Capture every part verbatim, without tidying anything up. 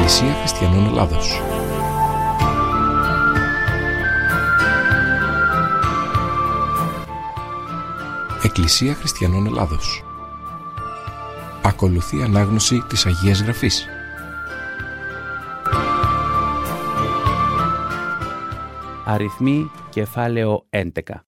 Εκκλησία Χριστιανών Ελλάδος. Εκκλησία Χριστιανών Ελλάδος. Ακολουθεί ανάγνωση της Αγίας Γραφής. Αριθμοί κεφάλαιο έντεκα.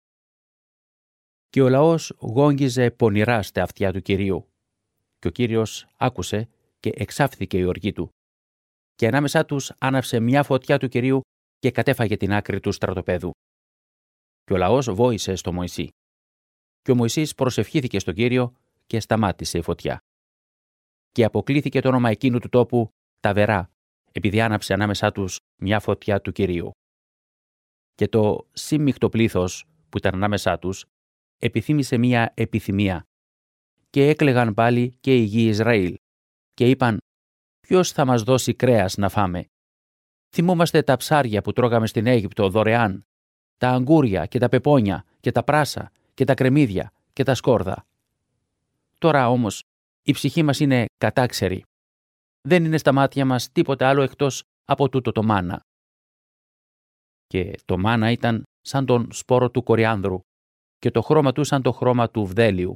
Και ο λαός γόγγιζε πονηρά στα αυτιά του Κυρίου. Και ο Κύριος άκουσε και εξάφθηκε η οργή του. Και ανάμεσά τους άναψε μια φωτιά του Κυρίου και κατέφαγε την άκρη του στρατοπέδου. Και ο λαός βόησε στο Μωυσή. Και ο Μωυσής προσευχήθηκε στον Κύριο και σταμάτησε η φωτιά. Και αποκλήθηκε το όνομα εκείνου του τόπου Ταβερά, επειδή άναψε ανάμεσά τους μια φωτιά του Κυρίου. Και το σύμμιχτο πλήθος που ήταν ανάμεσά τους επιθύμησε μια επιθυμία. Και έκλαιγαν πάλι και οι γη Ισραήλ. Και είπαν: ποιος θα μας δώσει κρέας να φάμε? Θυμόμαστε τα ψάρια που τρώγαμε στην Αίγυπτο δωρεάν, τα αγκούρια και τα πεπόνια και τα πράσα και τα κρεμμύδια και τα σκόρδα. Τώρα όμως η ψυχή μας είναι κατάξερη. Δεν είναι στα μάτια μας τίποτα άλλο εκτός από τούτο το μάνα. Και το μάνα ήταν σαν τον σπόρο του κοριάνδρου και το χρώμα του σαν το χρώμα του βδέλιου.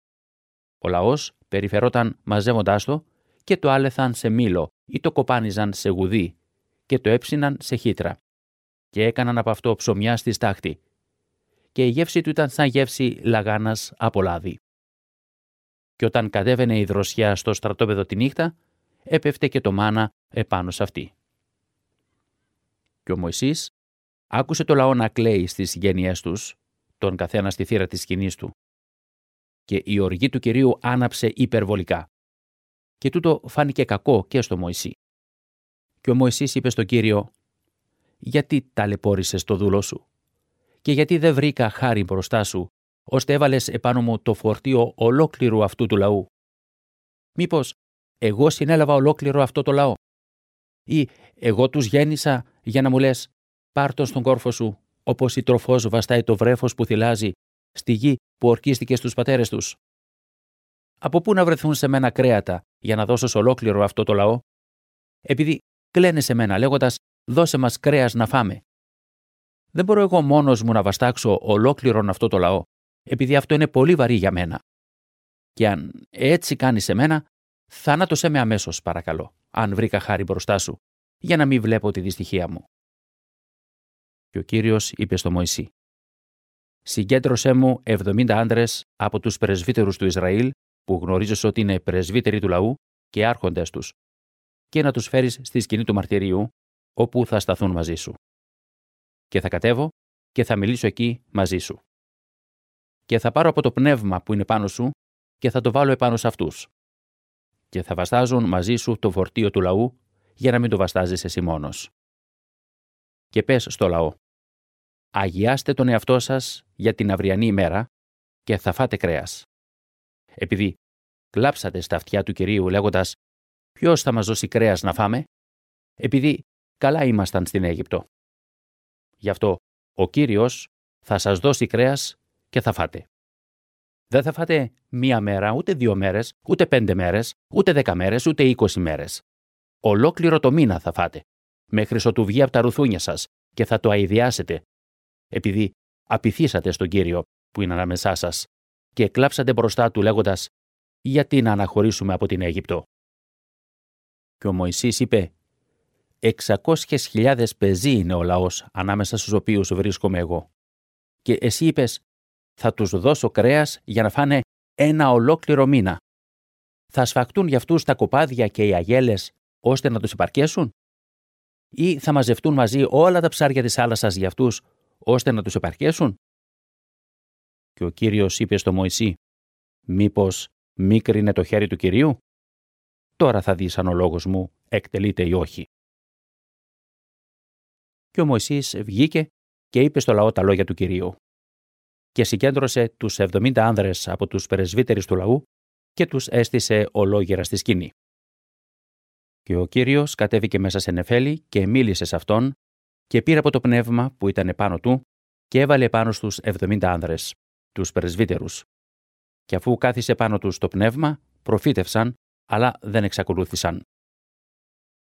Ο λαός περιφερόταν μαζεύοντάς το και το άλεθαν σε μήλο ή το κοπάνιζαν σε γουδί και το έψιναν σε χύτρα και έκαναν από αυτό ψωμιά στη στάχτη και η γεύση του ήταν σαν γεύση λαγάνας από λάδι. Και όταν κατέβαινε η δροσιά στο στρατόπεδο τη νύχτα, έπεφτε και το μάνα επάνω σε αυτή. Και ο Μωυσής άκουσε το λαό να κλαίει στις γένειές τους, τον καθένα στη θύρα της σκηνής του. Και η οργή του Κυρίου άναψε υπερβολικά. Και τούτο φάνηκε κακό και στο Μωυσή. Και ο Μωυσής είπε στον Κύριο: γιατί ταλαιπώρησες το δούλο σου? Και γιατί δεν βρήκα χάρη μπροστά σου, ώστε έβαλες επάνω μου το φορτίο ολόκληρου αυτού του λαού? Μήπως εγώ συνέλαβα ολόκληρο αυτό το λαό? Ή εγώ τους γέννησα για να μου λες: πάρ' τον στον κόρφο σου, όπως η τροφός βαστάει το βρέφος που θυλάζει στη γη που ορκίστηκε στους πατέρες τους? Από πού να βρεθούν σε μένα κρέατα για να δώσω σε ολόκληρο αυτό το λαό? Επειδή κλαίνε σε μένα λέγοντας: δώσε μας κρέας να φάμε. Δεν μπορώ εγώ μόνος μου να βαστάξω ολόκληρον αυτό το λαό, επειδή αυτό είναι πολύ βαρύ για μένα. Και αν έτσι κάνεις σε μένα, θάνατωσέ με αμέσως, παρακαλώ, αν βρήκα χάρη μπροστά σου, για να μην βλέπω τη δυστυχία μου. Και ο Κύριος είπε στο Μωυσή: συγκέντρωσέ μου εβδομήντα άντρες από τους πρεσβύτερους του Ισραήλ, που γνωρίζεις ότι είναι πρεσβύτεροι του λαού και άρχοντες τους, και να τους φέρεις στη σκηνή του μαρτυρίου, όπου θα σταθούν μαζί σου. Και θα κατέβω και θα μιλήσω εκεί μαζί σου. Και θα πάρω από το πνεύμα που είναι πάνω σου και θα το βάλω επάνω σε αυτούς. Και θα βαστάζουν μαζί σου το φορτίο του λαού, για να μην το βαστάζεις εσύ μόνος. Και πες στο λαό: αγιάστε τον εαυτό σας για την αυριανή ημέρα και θα φάτε κρέας. Επειδή κλάψατε στα αυτιά του Κυρίου λέγοντας: ποιος θα μας δώσει κρέας να φάμε? Επειδή καλά ήμασταν στην Αίγυπτο. Γι' αυτό ο Κύριος θα σας δώσει κρέας και θα φάτε. Δεν θα φάτε μία μέρα, ούτε δύο μέρες, ούτε πέντε μέρες, ούτε δέκα μέρες, ούτε είκοσι μέρες. Ολόκληρο το μήνα θα φάτε, μέχρι ότου βγει από τα ρουθούνια σας και θα το αηδιάσετε, επειδή απειθήσατε στον Κύριο που είναι ανάμεσά σας και κλάψατε μπροστά του λέγοντας: γιατί να αναχωρήσουμε από την Αίγυπτο? Και ο Μωυσής είπε: εξακόσιες χιλιάδες πεζοί είναι ο λαός ανάμεσα στους οποίους βρίσκομαι εγώ. Και εσύ είπες: θα τους δώσω κρέας για να φάνε ένα ολόκληρο μήνα. Θα σφαχτούν για αυτούς τα κοπάδια και οι αγέλες, ώστε να τους επαρκέσουν? Ή θα μαζευτούν μαζί όλα τα ψάρια της θάλασσας για αυτούς, ώστε να τους επαρκέσουν? Και ο Κύριος είπε στο Μωυσή: μήπως μίκρινε το χέρι του Κυρίου? Τώρα θα δεις αν ο λόγος μου εκτελείται ή όχι. Και ο Μωυσής βγήκε και είπε στο λαό τα λόγια του Κυρίου. Και συγκέντρωσε τους εβδομήντα άνδρες από τους πρεσβύτερους του λαού και τους έστησε ολόγερα στη σκηνή. Και ο Κύριος κατέβηκε μέσα σε νεφέλη και μίλησε σε αυτόν και πήρε από το πνεύμα που ήταν επάνω του και έβαλε πάνω στους εβδομήντα άνδρες, τους πρεσβύτερους. Και αφού κάθισε πάνω τους το πνεύμα, προφήτευσαν, αλλά δεν εξακολούθησαν.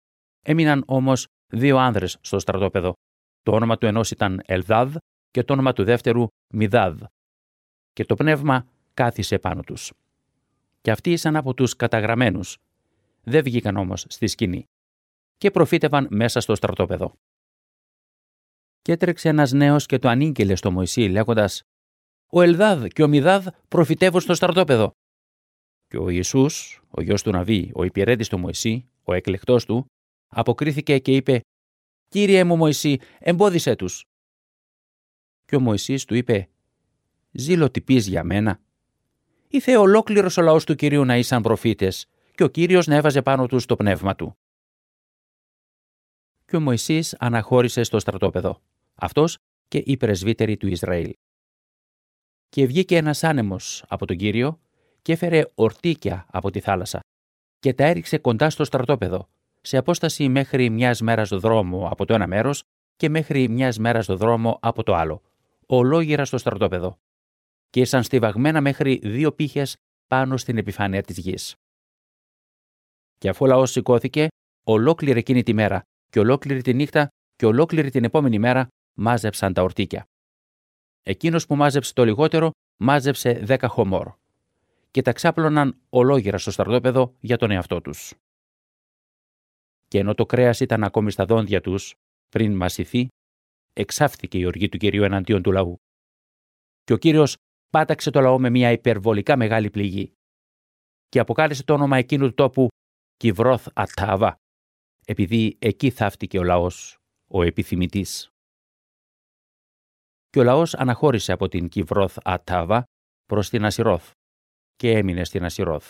Έμειναν όμως δύο άνδρες στο στρατόπεδο. Το όνομα του ενός ήταν Ελδάδ και το όνομα του δεύτερου Μιδάδ. Και το πνεύμα κάθισε πάνω τους. Και αυτοί ήσαν από τους καταγραμμένους. Δεν βγήκαν όμως στη σκηνή. Και προφήτευαν μέσα στο στρατόπεδο. Και έτρεξε ένας νέος και το ανήγγειλε στο Μωυσή, λέγοντας: «Ο Ελδάδ και ο Μιδάδ προφητεύουν στο στρατόπεδο». Και ο Ιησούς, ο γιος του Ναβί, ο υπηρέτης του Μωυσή, ο εκλεκτός του, αποκρίθηκε και είπε: «Κύριε μου Μωυσή, εμπόδισέ τους». Και ο Μωυσής του είπε: «Ζήλω τι πεις για μένα. Ήθε ολόκληρος ο λαός του Κυρίου να ήσαν προφήτες και ο Κύριος να έβαζε πάνω τους το πνεύμα του». Και ο Μωυσής αναχώρησε στο στρατόπεδο, αυτός και οι πρεσβύτεροι του Ισραήλ. Και βγήκε ένας άνεμος από τον Κύριο και έφερε ορτίκια από τη θάλασσα και τα έριξε κοντά στο στρατόπεδο, σε απόσταση μέχρι μιας μέρας δρόμο από το ένα μέρος και μέχρι μιας μέρας δρόμο από το άλλο, ολόγυρα στο στρατόπεδο, και ήσαν στιβαγμένα μέχρι δύο πύχες πάνω στην επιφάνεια της γης. Και αφού ο λαός σηκώθηκε, ολόκληρη εκείνη τη μέρα και ολόκληρη τη νύχτα και ολόκληρη την επόμενη μέρα μάζεψαν τα ορτίκια. Εκείνος που μάζεψε το λιγότερο μάζεψε δέκα χωμόρ και τα ξάπλωναν ολόγυρα στο στρατόπεδο για τον εαυτό τους. Και ενώ το κρέας ήταν ακόμη στα δόντια τους, πριν μασηθεί, εξάφθηκε η οργή του Κυρίου εναντίον του λαού. Και ο Κύριος πάταξε το λαό με μια υπερβολικά μεγάλη πληγή και αποκάλεσε το όνομα εκείνου του τόπου Κιβρόθ Ατάβα, επειδή εκεί θαύτηκε ο λαός, ο επιθυμητής. Και ο λαός αναχώρησε από την Κιβρόθ Ατάβα προς την Ασιρόθ και έμεινε στην Ασιρόθ.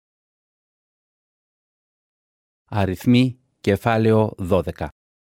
Αριθμοί, κεφάλαιο δώδεκα.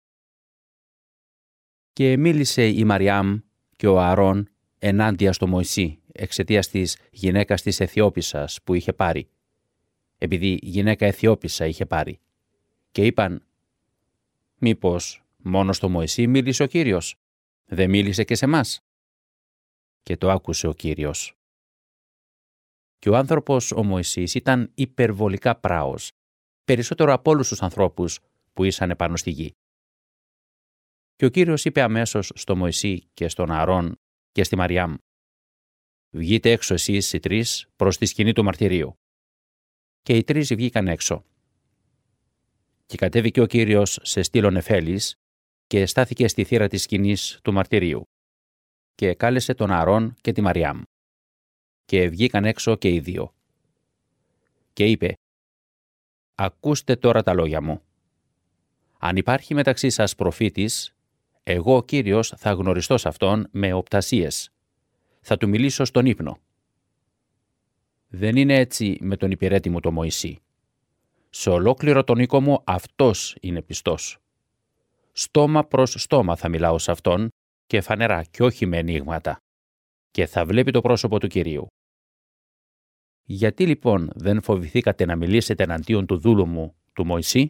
Και μίλησε η Μαριάμ και ο Ααρών ενάντια στο Μωυσή εξαιτίας της γυναίκας της Αιθιόπισσας που είχε πάρει, επειδή γυναίκα Αιθιόπισσα είχε πάρει. Και είπαν: «Μήπως μόνο στο Μωυσή μίλησε ο Κύριος, δεν μίλησε και σε μας?» Και το άκουσε ο Κύριος. Και ο άνθρωπος ο Μωυσής ήταν υπερβολικά πράος, περισσότερο από όλους τους ανθρώπους που ήσαν επάνω στη γη. Και ο Κύριος είπε αμέσως στο Μωυσή και στον Ααρών και στη Μαριάμ: «Βγείτε έξω εσείς οι τρεις προς τη σκηνή του μαρτυρίου». Και οι τρεις βγήκαν έξω. Και κατέβηκε ο Κύριος σε στήλο νεφέλης και στάθηκε στη θύρα της σκηνής του μαρτυρίου. Και κάλεσε τον Ααρών και τη Μαριάμ. Και βγήκαν έξω και οι δύο. Και είπε: «Ακούστε τώρα τα λόγια μου. Αν υπάρχει μεταξύ σας προφήτης, εγώ ο Κύριος θα γνωριστώ σε αυτόν με οπτασίες. Θα του μιλήσω στον ύπνο. Δεν είναι έτσι με τον υπηρέτη μου το Μωυσή. Σε ολόκληρο τον οίκο μου αυτός είναι πιστός. Στόμα προς στόμα θα μιλάω σε αυτόν και φανερά και όχι με ενίγματα. Και θα βλέπει το πρόσωπο του Κυρίου. Γιατί λοιπόν δεν φοβηθήκατε να μιλήσετε εναντίον του δούλου μου, του Μωυσή?»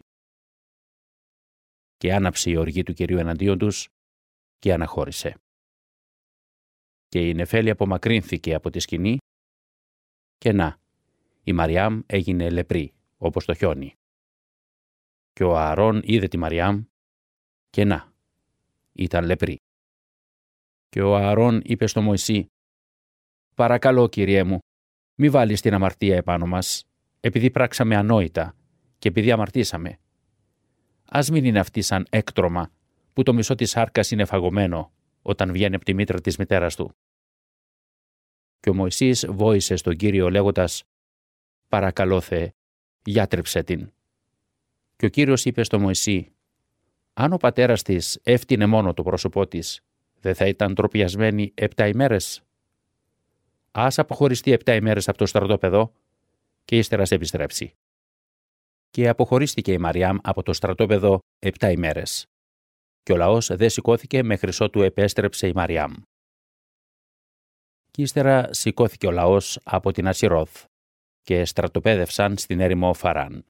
Και άναψε η οργή του Κυρίου εναντίον τους και αναχώρησε. Και η νεφέλη απομακρύνθηκε από τη σκηνή και να, η Μαριάμ έγινε λεπρή, όπως το χιόνι. Και ο Ααρών είδε τη Μαριάμ και να, ήταν λεπρή. Και ο Ααρών είπε στο Μωυσή: «Παρακαλώ, Κύριέ μου, μη βάλεις την αμαρτία επάνω μας, επειδή πράξαμε ανόητα και επειδή αμαρτήσαμε. Ας μην είναι αυτή σαν έκτρωμα, που το μισό της σάρκας είναι φαγωμένο όταν βγαίνει από τη μήτρα της μητέρας του». Και ο Μωυσής βόησε στον Κύριο λέγοντας: «Παρακαλώ, Θεέ, γιάτρεψε την». Και ο Κύριος είπε στο Μωυσή: «Αν ο πατέρας της έφτινε μόνο το πρόσωπό της, δεν θα ήταν τροπιασμένη επτά ημέρες? Ας αποχωριστεί επτά ημέρες από το στρατόπεδο και ύστερα σε επιστρέψει». Και αποχωρίστηκε η Μαριάμ από το στρατόπεδο επτά ημέρες. Και ο λαός δεν σηκώθηκε μέχρι ότου επέστρεψε η Μαριάμ. Και ύστερα σηκώθηκε ο λαός από την Ασιρόθ και στρατοπέδευσαν στην έρημο Φαράν.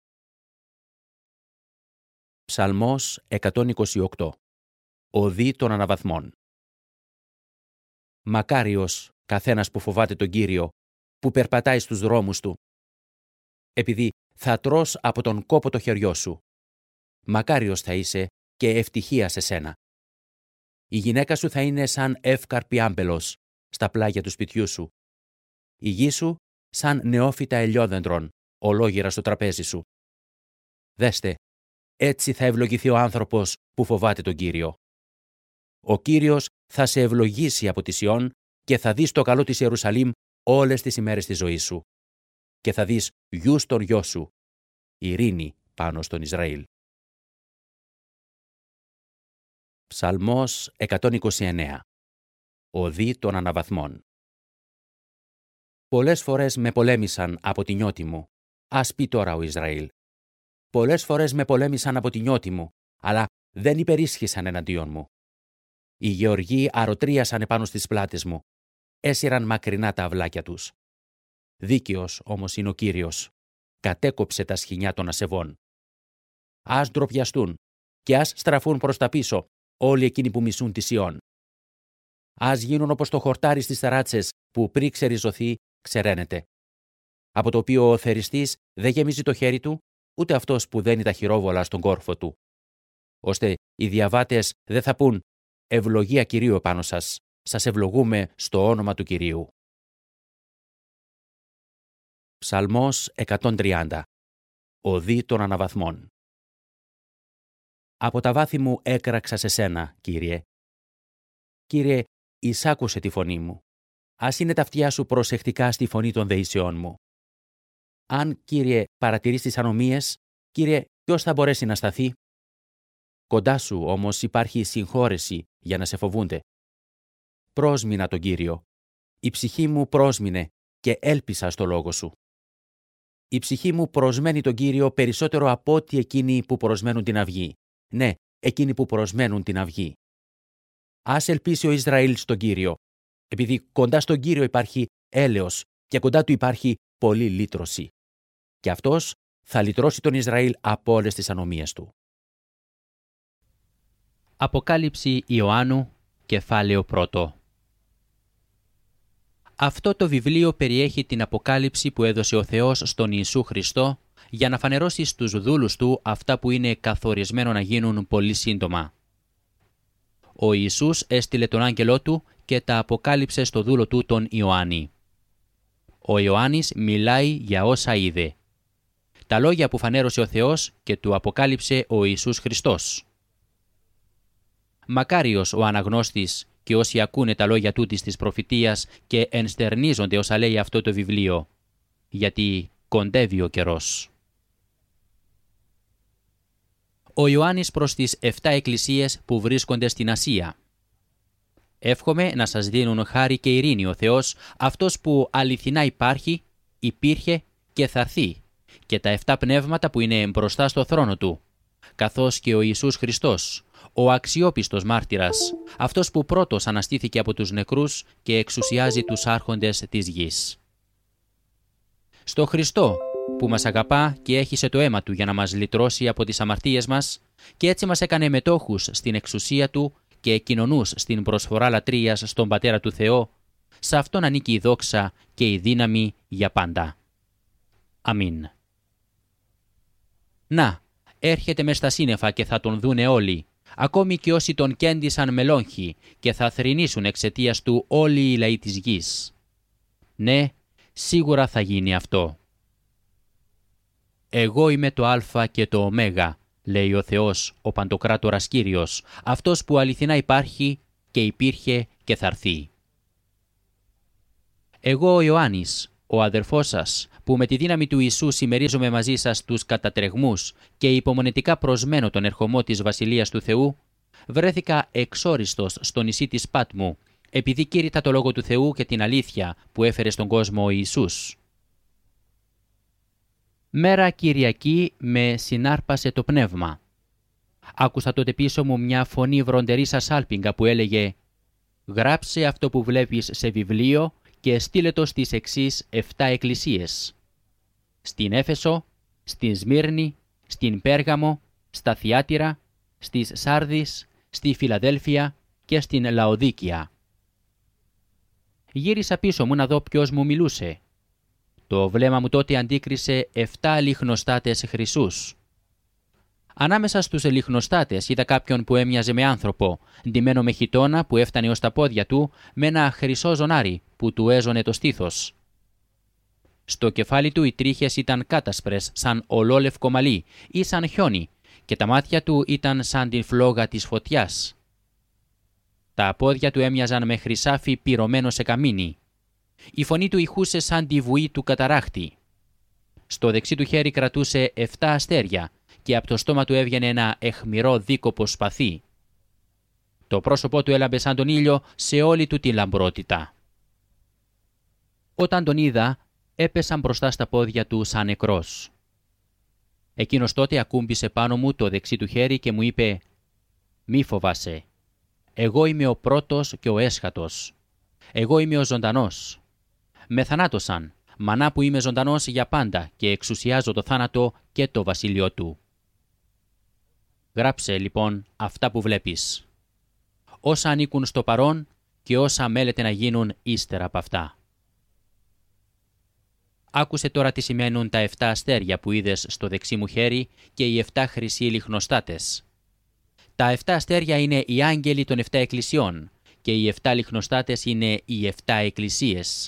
Ψαλμός εκατόν είκοσι οκτώ. Οδή των αναβαθμών. Μακάριος καθένας που φοβάται τον Κύριο, που περπατάει στους δρόμους του, επειδή θα τρως από τον κόπο το χεριό σου μακάριος θα είσαι και ευτυχία σε σένα. Η γυναίκα σου θα είναι σαν εύκαρπη άμπελος στα πλάγια του σπιτιού σου. Η γη σου σαν νεόφυτα ελιόδεντρων, ολόγυρα στο τραπέζι σου. Δέστε, έτσι θα ευλογηθεί ο άνθρωπος που φοβάται τον Κύριο. Ο Κύριος θα σε ευλογήσει από τη Σιών και θα δεις το καλό της Ιερουσαλήμ όλες τις ημέρες της ζωής σου. Και θα δεις γιους στον γιο σου, ειρήνη πάνω στον Ισραήλ. Ψαλμός εκατόν είκοσι εννέα. Οδή των αναβαθμών. Πολλές φορές με πολέμησαν από τη νιώτη μου, ας πει τώρα ο Ισραήλ. Πολλές φορές με πολέμησαν από τη νιώτη μου, αλλά δεν υπερίσχυσαν εναντίον μου. Οι γεωργοί αρωτρίασαν επάνω στις πλάτες μου, έσυραν μακρινά τα αυλάκια τους. Δίκαιος όμως είναι ο Κύριος, κατέκοψε τα σχοινιά των ασεβών. Ας ντροπιαστούν και ας στραφούν προς τα πίσω όλοι εκείνοι που μισούν τη Σιών. Ας γίνουν όπως το χορτάρι στις ταράτσες που πριν ξεριζωθεί ξεραίνεται, από το οποίο ο θεριστής δεν γεμίζει το χέρι του, ούτε αυτός που δένει τα χειρόβολα στον κόρφο του, ώστε οι διαβάτες δεν θα πούν «Ευλογία Κυρίου επάνω σας, σας ευλογούμε στο όνομα του Κυρίου». Ψαλμός εκατόν τριάντα. Οδή των αναβαθμών. Από τα βάθη μου έκραξα σε σένα, Κύριε. Κύριε, εισάκουσε τη φωνή μου. Ας είναι τα αυτιά σου προσεκτικά στη φωνή των δεήσεών μου. Αν, Κύριε, παρατηρείς τις ανομίες, Κύριε, ποιος θα μπορέσει να σταθεί? Κοντά σου όμως υπάρχει συγχώρεση για να σε φοβούνται. Πρόσμινα τον Κύριο. Η ψυχή μου πρόσμινε και έλπισα στο λόγο σου. Η ψυχή μου προσμένει τον Κύριο περισσότερο από ό,τι εκείνοι που προσμένουν την αυγή. Ναι, εκείνοι που προσμένουν την αυγή. Ας ελπίσει ο Ισραήλ στον Κύριο, επειδή κοντά στον Κύριο υπάρχει έλεος και κοντά του υπάρχει πολλή λύτρωση. Και αυτός θα λυτρώσει τον Ισραήλ από όλες τις ανομίες του. Αποκάλυψη Ιωάννου, κεφάλαιο πρώτο. Αυτό το βιβλίο περιέχει την αποκάλυψη που έδωσε ο Θεός στον Ιησού Χριστό για να φανερώσει στους δούλους του αυτά που είναι καθορισμένο να γίνουν πολύ σύντομα. Ο Ιησούς έστειλε τον άγγελό του και τα αποκάλυψε στο δούλο του τον Ιωάννη. Ο Ιωάννης μιλάει για όσα είδε. Τα λόγια που φανέρωσε ο Θεός και του αποκάλυψε ο Ιησούς Χριστός. Μακάριος ο αναγνώστης και όσοι ακούνε τα λόγια τούτης της προφητείας και ενστερνίζονται όσα λέει αυτό το βιβλίο, γιατί κοντεύει ο καιρός. Ο Ιωάννης προς τις εφτά εκκλησίες που βρίσκονται στην Ασία. Εύχομαι να σας δίνουν χάρη και ειρήνη ο Θεός, αυτός που αληθινά υπάρχει, υπήρχε και θα έρθει, και τα εφτά πνεύματα που είναι μπροστά στο θρόνο του, καθώς και ο Ιησούς Χριστός, ο αξιόπιστος μάρτυρας, αυτός που πρώτος αναστήθηκε από τους νεκρούς και εξουσιάζει τους άρχοντες της γης. Στο Χριστό, που μας αγαπά και έχισε το αίμα του για να μας λυτρώσει από τις αμαρτίες μας και έτσι μας έκανε μετόχους στην εξουσία του και κοινωνούς στην προσφορά λατρείας στον Πατέρα του Θεό, σε Αυτόν ανήκει η δόξα και η δύναμη για πάντα. Αμήν. Να, έρχεται μες στα σύννεφα και θα τον δούνε όλοι, ακόμη και όσοι τον κέντησαν με λόγχη και θα θρηνήσουν εξαιτίας του όλοι οι λαοί της γης. Ναι, σίγουρα θα γίνει αυτό. «Εγώ είμαι το Α και το Ω», λέει ο Θεός, ο Παντοκράτορας Κύριος, αυτός που αληθινά υπάρχει και υπήρχε και θα έρθει. Εγώ ο Ιωάννης, ο αδερφός σας, που με τη δύναμη του Ιησού συμμερίζομαι μαζί σας τους κατατρεγμούς και υπομονετικά προσμένω τον ερχομό της Βασιλείας του Θεού, βρέθηκα εξόριστος στο νησί της Πάτμου, επειδή κήρυτα το Λόγο του Θεού και την αλήθεια που έφερε στον κόσμο ο Ιησούς. Μέρα Κυριακή με συνάρπασε το πνεύμα. Άκουσα τότε πίσω μου μια φωνή βροντερή σαν σάλπιγγα που έλεγε «Γράψε αυτό που βλέπεις σε βιβλίο και στείλε το στις εξής εφτά εκκλησίες. Στην Έφεσο, στην Σμύρνη, στην Πέργαμο, στα Θιάτυρα, στις Σάρδης, στη Φιλαδέλφια και στην Λαοδίκια». Γύρισα πίσω μου να δω ποιος μου μιλούσε. Το βλέμμα μου τότε αντίκρισε εφτά λιχνοστάτες χρυσούς. Ανάμεσα στους λιχνοστάτες είδα κάποιον που έμοιαζε με άνθρωπο, ντυμένο με χιτώνα που έφτανε ως τα πόδια του, με ένα χρυσό ζωνάρι που του έζωνε το στήθος. Στο κεφάλι του οι τρίχες ήταν κάτασπρες σαν ολόλευκο μαλλί ή σαν χιόνι και τα μάτια του ήταν σαν την φλόγα της φωτιάς. Τα πόδια του έμοιαζαν με χρυσάφι πυρωμένο σε καμίνι. Η φωνή του ηχούσε σαν τη βουή του καταράχτη. Στο δεξί του χέρι κρατούσε εφτά αστέρια και από το στόμα του έβγαινε ένα αιχμηρό δίκοπο σπαθί. Το πρόσωπό του έλαμπε σαν τον ήλιο σε όλη του τη λαμπρότητα. Όταν τον είδα, έπεσαν μπροστά στα πόδια του σαν νεκρός. Εκείνος τότε ακούμπησε πάνω μου το δεξί του χέρι και μου είπε «Μη φοβάσαι. Εγώ είμαι ο πρώτος και ο έσχατος. Εγώ είμαι ο ζωντανός. Με θανάτωσαν, μανά που είμαι ζωντανός για πάντα και εξουσιάζω το θάνατο και το βασίλειό του. Γράψε λοιπόν αυτά που βλέπεις. Όσα ανήκουν στο παρόν και όσα μέλεται να γίνουν ύστερα από αυτά». Άκουσε τώρα τι σημαίνουν τα εφτά αστέρια που είδες στο δεξί μου χέρι και οι εφτά χρυσοί λιχνοστάτες. Τα εφτά αστέρια είναι οι άγγελοι των εφτά εκκλησιών και οι εφτά λιχνοστάτες είναι οι εφτά εκκλησίες.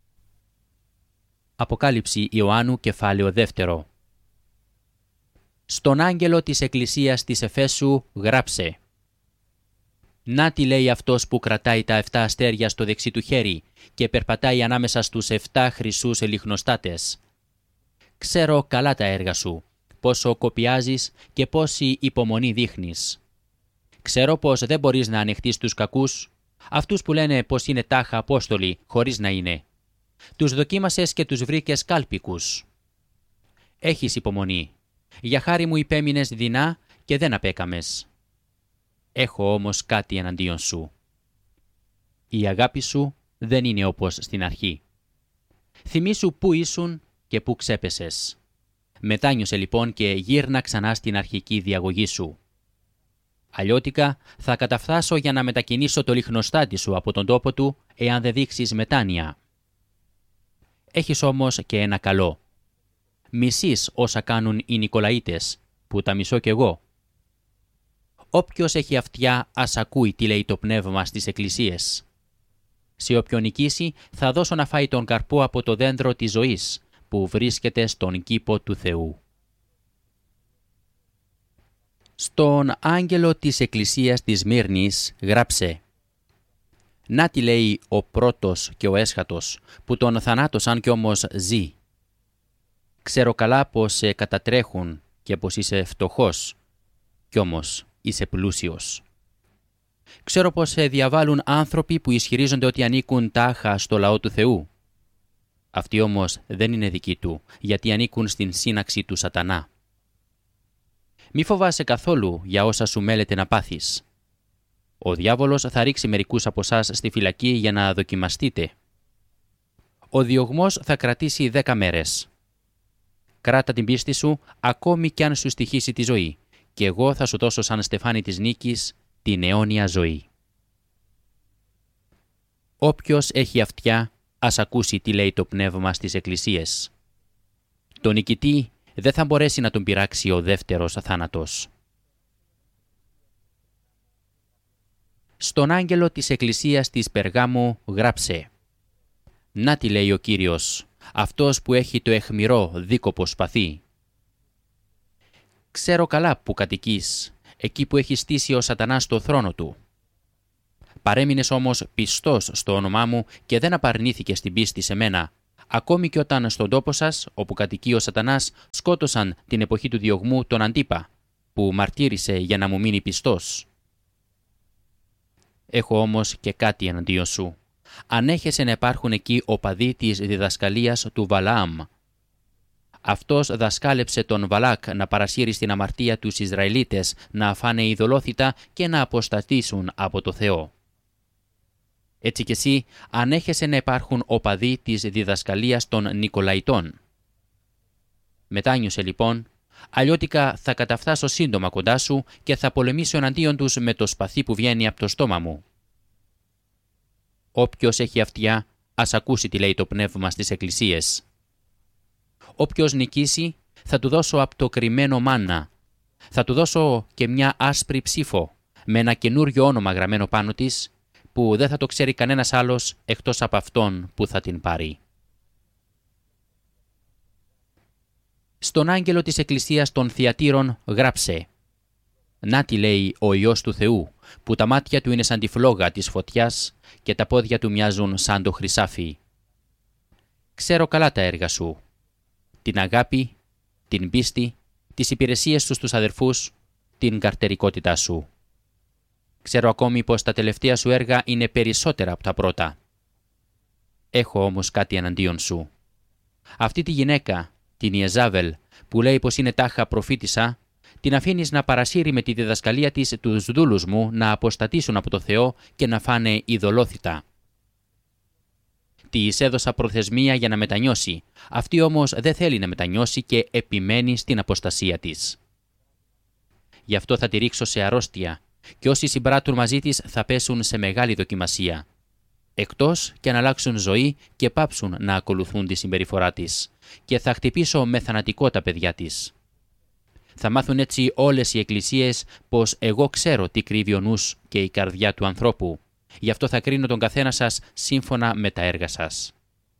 Αποκάλυψη Ιωάννου κεφάλαιο δεύτερο. Στον άγγελο της εκκλησίας της Εφέσου γράψε. Να τι λέει αυτός που κρατάει τα εφτά αστέρια στο δεξί του χέρι και περπατάει ανάμεσα στους εφτά χρυσούς λιχνοστάτες. Ξέρω καλά τα έργα σου, πόσο κοπιάζεις και πόση υπομονή δείχνεις. Ξέρω πως δεν μπορείς να ανεχτείς τους κακούς, αυτούς που λένε πως είναι τάχα απόστολοι χωρίς να είναι. Τους δοκίμασες και τους βρήκες κάλπικους. Έχεις υπομονή. Για χάρη μου υπέμεινες δεινά και δεν απέκαμες. Έχω όμως κάτι εναντίον σου. Η αγάπη σου δεν είναι όπως στην αρχή. Θυμήσου πού ήσουν και πού ξέπεσες. Μετάνιωσε λοιπόν και γύρνα ξανά στην αρχική διαγωγή σου. Αλλιώτικα θα καταφθάσω για να μετακινήσω το λιχνοστάτη σου από τον τόπο του, εάν δεν δείξεις μετάνοια. Έχεις όμως και ένα καλό. Μισείς όσα κάνουν οι Νικολαίτες, που τα μισώ κι εγώ. Όποιος έχει αυτιά ας ακούει τι λέει το πνεύμα στις εκκλησίες. Σε όποιον νικήσει θα δώσω να φάει τον καρπό από το δέντρο της ζωής που βρίσκεται στον κήπο του Θεού. Στον άγγελο της εκκλησίας της Μύρνης γράψε. Να τι λέει ο πρώτος και ο έσχατος που τον θανάτωσαν κι όμως ζει. Ξέρω καλά πως σε κατατρέχουν και πως είσαι φτωχός κι όμως είσαι πλούσιος. Ξέρω πως σε διαβάλλουν άνθρωποι που ισχυρίζονται ότι ανήκουν τάχα στο λαό του Θεού. Αυτοί όμως δεν είναι δικοί του, γιατί ανήκουν στην σύναξη του σατανά. Μη φοβάσαι καθόλου για όσα σου μέλεται να πάθεις. Ο διάβολος θα ρίξει μερικούς από εσάς στη φυλακή για να δοκιμαστείτε. Ο διωγμός θα κρατήσει δέκα μέρες. Κράτα την πίστη σου ακόμη κι αν σου στοιχήσει τη ζωή, και εγώ θα σου δώσω σαν στεφάνι της νίκης την αιώνια ζωή. Όποιος έχει αυτιά, ας ακούσει τι λέει το πνεύμα στις εκκλησίες. Το νικητή δεν θα μπορέσει να τον πειράξει ο δεύτερος θάνατος. Στον άγγελο της εκκλησίας της Περγάμου γράψε. Να τι λέει ο Κύριος, αυτός που έχει το αιχμηρό δίκοπο σπαθί. Ξέρω καλά που κατοικείς, εκεί που έχει στήσει ο σατανάς το θρόνο του. Παρέμεινες όμως πιστός στο όνομά μου και δεν απαρνήθηκες την πίστη σε μένα, ακόμη και όταν στον τόπο σας, όπου κατοικεί ο σατανάς, σκότωσαν την εποχή του διωγμού τον Αντίπα, που μαρτύρησε για να μου μείνει πιστός. Έχω όμως και κάτι εναντίον σου. Ανέχεσαι να υπάρχουν εκεί οπαδοί της διδασκαλίας του Βαλαάμ. Αυτός δασκάλεψε τον Βαλάκ να παρασύρει στην αμαρτία τους Ισραηλίτες, να φάνε ειδωλόθητα και να αποστατήσουν από το Θεό. Έτσι κι εσύ ανέχεσαι να υπάρχουν οπαδοί της διδασκαλίας των Νικολαϊτών. Μετάνιωσε λοιπόν, αλλιώτικα θα καταφθάσω σύντομα κοντά σου και θα πολεμήσω εναντίον τους με το σπαθί που βγαίνει από το στόμα μου. Όποιος έχει αυτιά, ας ακούσει τι λέει το πνεύμα στις εκκλησίες. Όποιος νικήσει, θα του δώσω από το κρυμμένο μάννα. Θα του δώσω και μια άσπρη ψήφο με ένα καινούριο όνομα γραμμένο πάνω της που δεν θα το ξέρει κανένας άλλος εκτός από αυτόν που θα την πάρει. Στον άγγελο της Εκκλησίας των Θειατήρων γράψε: «Να τι λέει ο Υιός του Θεού, που τα μάτια του είναι σαν τη φλόγα της φωτιάς και τα πόδια του μοιάζουν σαν το χρυσάφι. Ξέρω καλά τα έργα σου, την αγάπη, την πίστη, τις υπηρεσίες σου στους αδερφούς, την καρτερικότητά σου. Ξέρω ακόμη πως τα τελευταία σου έργα είναι περισσότερα από τα πρώτα. Έχω όμως κάτι εναντίον σου. Αυτή τη γυναίκα, την Ιεζάβελ, που λέει πως είναι τάχα προφήτισσα, την αφήνεις να παρασύρει με τη διδασκαλία της τους δούλους μου να αποστατήσουν από το Θεό και να φάνε ειδωλόθητα. Της έδωσα προθεσμία για να μετανιώσει, αυτή όμως δεν θέλει να μετανιώσει και επιμένει στην αποστασία της. Γι' αυτό θα τη ρίξω σε αρρώστια και όσοι συμπράττουν μαζί της θα πέσουν σε μεγάλη δοκιμασία, εκτός και να αλλάξουν ζωή και πάψουν να ακολουθούν τη συμπεριφορά της, και θα χτυπήσω με θανατικό τα παιδιά της. Θα μάθουν έτσι όλες οι εκκλησίες πως εγώ ξέρω τι κρύβει ο νους και η καρδιά του ανθρώπου. Γι' αυτό θα κρίνω τον καθένα σας σύμφωνα με τα έργα σας.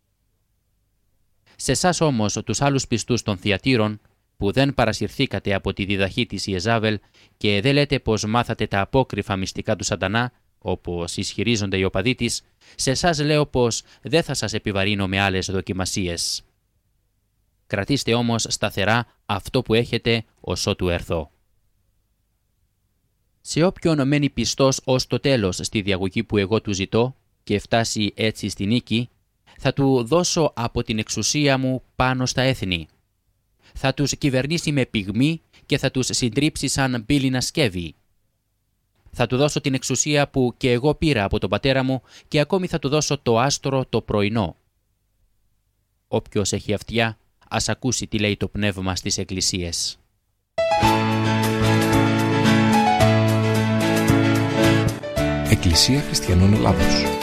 Σε εσάς όμως, τους άλλους πιστούς των Θειατήρων, που δεν παρασυρθήκατε από τη διδαχή της Ιεζάβελ και δεν λέτε πως μάθατε τα απόκρυφα μυστικά του Σατανά, όπως ισχυρίζονται οι οπαδοί της, σε εσάς λέω πως δεν θα σας επιβαρύνω με άλλες δοκιμασίες. Κρατήστε όμως σταθερά αυτό που έχετε ως ότου έρθω. Σε όποιον μένει πιστός ως το τέλος στη διαγωγή που εγώ του ζητώ και φτάσει έτσι στη νίκη, θα του δώσω από την εξουσία μου πάνω στα έθνη. Θα τους κυβερνήσει με πυγμή και θα τους συντρίψει σαν πύληνα σκεύη. Θα του δώσω την εξουσία που και εγώ πήρα από τον πατέρα μου και ακόμη θα του δώσω το άστρο το πρωινό. Όποιος έχει αυτιά, ας ακούσει τι λέει το πνεύμα στις εκκλησίες. Εκκλησία Χριστιανών Ελλάδος.